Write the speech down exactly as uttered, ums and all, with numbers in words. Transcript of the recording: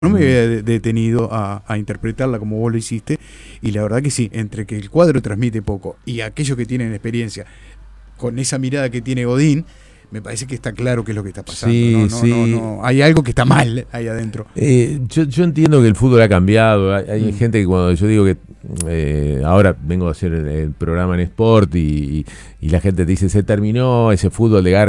No me había detenido a, a interpretarla como vos lo hiciste, y la verdad que sí, entre que el cuadro transmite poco y aquellos que tienen experiencia, con esa mirada que tiene Godín, me parece que está claro qué es lo que está pasando. Sí, no, no, sí. no, no, hay algo que está mal ahí adentro. Eh, yo, yo entiendo que el fútbol ha cambiado. Hay, hay mm. gente que cuando yo digo que eh, ahora vengo a hacer el, el programa en Sport y, y, y la gente te dice, se terminó ese fútbol de garra.